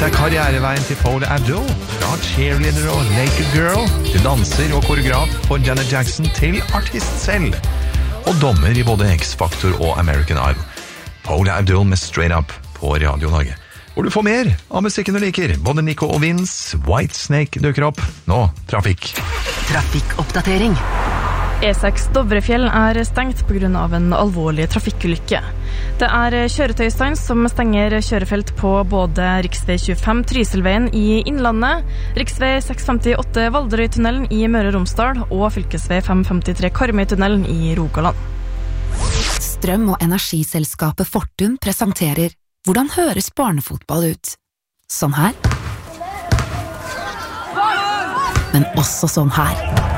Dette karriereveien til Paula Abdul, fra cheerleader og naked girl til danser og koreograf for Janet Jackson til artist selv, og dommer i både X-Factor og American Idol. Paula Abdul med Straight Up på Radio Norge. Hvor du får mer av musikken du liker. Både Nico og Vince, White Snake dukker opp. Nå, trafikk. Trafikkoppdatering. E6 Dovrefjell stengt på grunn av en alvorlig trafikkulykke. Det kjøretøystans som stenger kjørefelt på både riksvei 25 Trysilveien i Innlandet, riksvei 658 Valderøytunnelen i Møre og Romsdal og fylkesvei 553 Karmøytunnelen i Rogaland. Strøm- og energiselskapet Fortum presenterer Hvordan høres barnefotball ut? Sånn her. Men også sånn her.